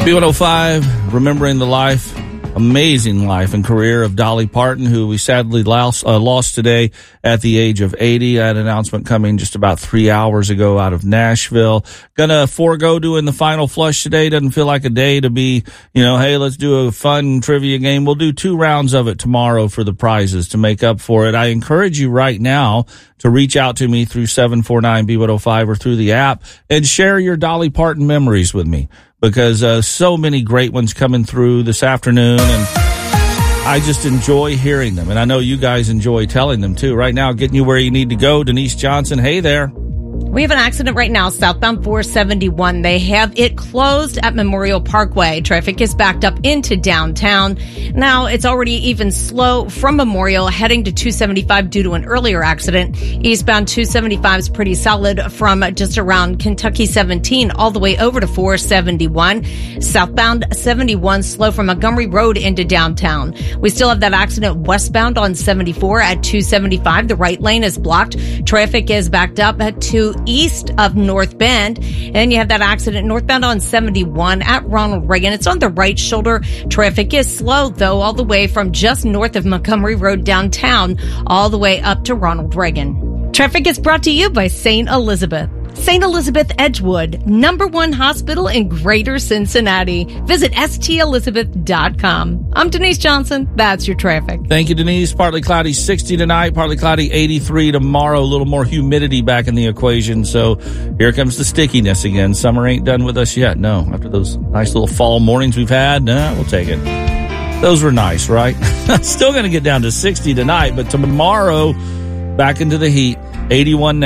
B105, remembering the life, amazing life and career of Dolly Parton, who we sadly lost today at the age of 80. I had an announcement coming just about 3 hours ago out of Nashville. Gonna forego doing the final flush today. Doesn't feel like a day to be, hey, let's do a fun trivia game. We'll do 2 rounds of it tomorrow for the prizes to make up for it. I encourage you right now to reach out to me through 749-B105 or through the app and share your Dolly Parton memories with me, because so many great ones coming through this afternoon, and I just enjoy hearing them. And I know you guys enjoy telling them too. Right now, getting you where you need to go, Denise Johnson. Hey there. We have an accident right now, southbound 471. They have it closed at Memorial Parkway. Traffic is backed up into downtown. Now, it's already even slow from Memorial heading to 275 due to an earlier accident. Eastbound 275 is pretty solid from just around Kentucky 17 all the way over to 471. Southbound 71 slow from Montgomery Road into downtown. We still have that accident westbound on 74 at 275. The right lane is blocked. Traffic is backed up at 2 east of North Bend. And you have that accident northbound on 71 at Ronald Reagan. It's on the right shoulder. Traffic is slow, though, all the way from just north of Montgomery Road downtown, all the way up to Ronald Reagan. Traffic is brought to you by St. Elizabeth. St. Elizabeth Edgewood, #1 hospital in Greater Cincinnati. Visit stelizabeth.com. I'm Denise Johnson. That's your traffic. Thank you, Denise. Partly cloudy 60 tonight, partly cloudy 83 tomorrow. A little more humidity back in the equation. So here comes the stickiness again. Summer ain't done with us yet. No, after those nice little fall mornings we've had, we'll take it. Those were nice, right? Still going to get down to 60 tonight, but tomorrow back into the heat. 81 now.